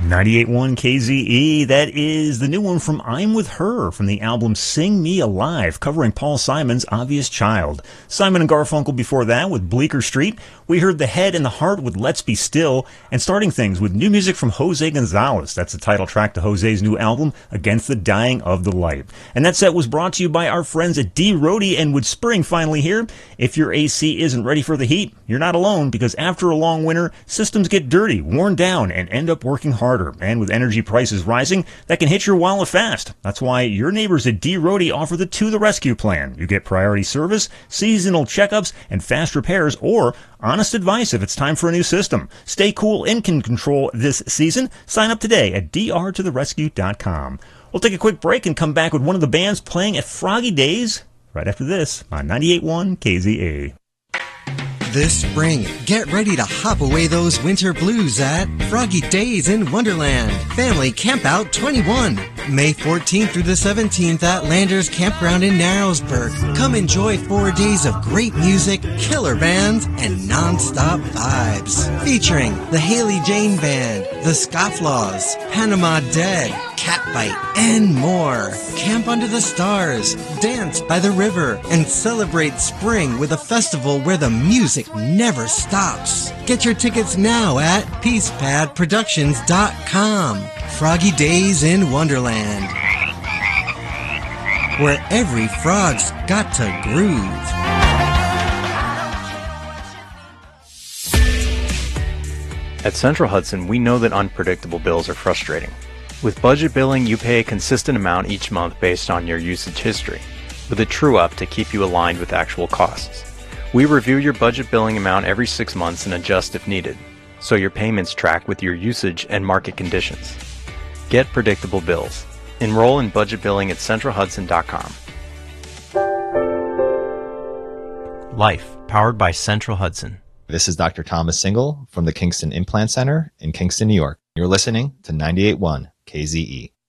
98.1 KZE, that is the new one from I'm With Her from the album Sing Me Alive, covering Paul Simon's Obvious Child. Simon and Garfunkel before that with Bleecker Street. We heard The Head and the Heart with Let's Be Still, and starting things with new music from Jose Gonzalez. That's the title track to Jose's new album, Against the Dying of the Light. And that set was brought to you by our friends at D. Rohde, and with spring finally here, if your AC isn't ready for the heat, you're not alone, because after a long winter, systems get dirty, worn down, and end up working harder. And with energy prices rising, that can hit your wallet fast. That's why your neighbors at D. Rohde offer the To the Rescue plan. You get priority service, seasonal checkups, and fast repairs, or honest advice if it's time for a new system. Stay cool and can control this season. Sign up today at drtotherescue.com. We'll take a quick break and come back with one of the bands playing at Froggy Days right after this on 98.1 KZA. This spring, get ready to hop away those winter blues at Froggy Days in Wonderland. Family Campout 21. May 14th through the 17th at Landers Campground in Narrowsburg. Come enjoy 4 days of great music, killer bands, and non-stop vibes. Featuring the Haley Jane Band, the Scofflaws, Panama Dead, Catbite, and more. Camp under the stars, dance by the river, and celebrate spring with a festival where the music never stops. Get your tickets now at peacepadproductions.com. Froggy Days in Wonderland, where every frog's got to groove. At Central Hudson, we know that unpredictable bills are frustrating. With budget billing, you pay a consistent amount each month based on your usage history, with a true-up to keep you aligned with actual costs. We review your budget billing amount every 6 months and adjust if needed, so your payments track with your usage and market conditions. Get predictable bills. Enroll in budget billing at centralhudson.com. Life, powered by Central Hudson. This is Dr. Thomas Single from the Kingston Implant Center in Kingston, New York. You're listening to 98.1 KZE.